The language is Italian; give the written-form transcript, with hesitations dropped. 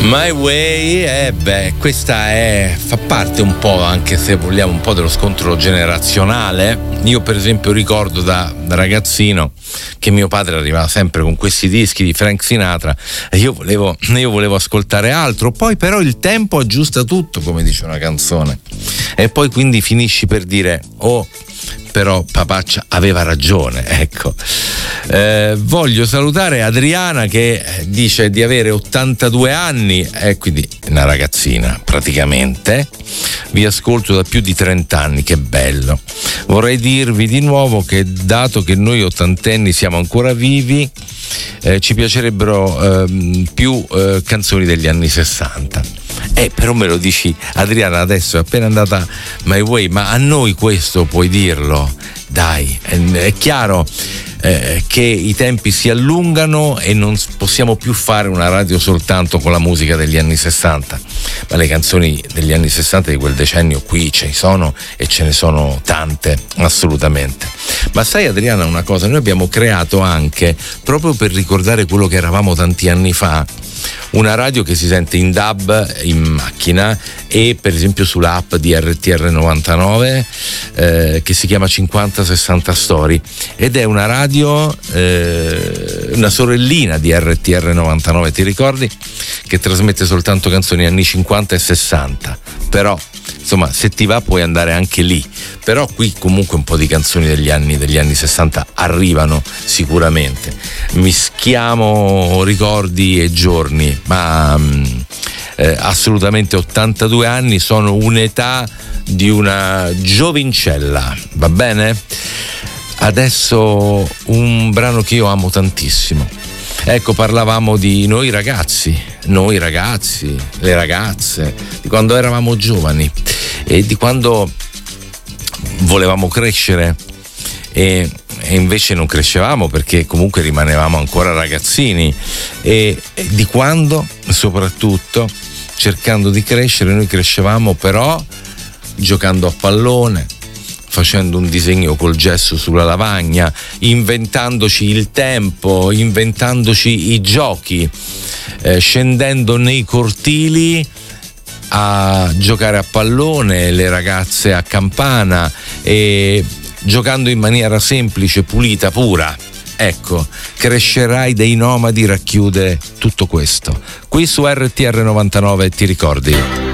My Way, questa fa parte un po', anche se vogliamo, un po' dello scontro generazionale. Io per esempio ricordo da ragazzino che mio padre arrivava sempre con questi dischi di Frank Sinatra e io volevo ascoltare altro, poi però il tempo aggiusta tutto, come dice una canzone, e poi quindi finisci per dire però papaccia aveva ragione, ecco. Voglio salutare Adriana che dice di avere 82 anni, quindi una ragazzina praticamente. Vi ascolto da più di 30 anni, che bello. Vorrei dirvi di nuovo che, dato che noi ottantenni siamo ancora vivi, ci piacerebbero più canzoni degli anni 60. Però me lo dici, Adriana, adesso è appena andata My Way, ma a noi questo puoi dirlo? Dai, è chiaro che i tempi si allungano e non possiamo più fare una radio soltanto con la musica degli anni 60, ma le canzoni degli anni 60 di quel decennio qui ce ne sono, e ce ne sono tante, assolutamente. Ma sai, Adriana, una cosa, noi abbiamo creato anche, proprio per ricordare quello che eravamo tanti anni fa, una radio che si sente in DAB in macchina e per esempio sull'app di RTR 99 che si chiama 5060 Story, ed è una radio, una sorellina di RTR 99, ti ricordi? Che trasmette soltanto canzoni anni 50 e 60, però insomma se ti va puoi andare anche lì, però qui comunque un po' di canzoni degli anni 60 arrivano sicuramente. Mischiamo ricordi e giorni, ma assolutamente 82 anni sono un'età di una giovincella, va bene? Adesso un brano che io amo tantissimo. Ecco, parlavamo di noi ragazzi, le ragazze, di quando eravamo giovani e di quando volevamo crescere e invece non crescevamo perché comunque rimanevamo ancora ragazzini, e di quando soprattutto cercando di crescere noi crescevamo però giocando a pallone, facendo un disegno col gesso sulla lavagna, inventandoci il tempo, inventandoci i giochi, scendendo nei cortili a giocare a pallone, le ragazze a campana, e giocando in maniera semplice, pulita, pura. Ecco, Crescerai dei Nomadi racchiude tutto questo. Qui su RTR 99, ti ricordi?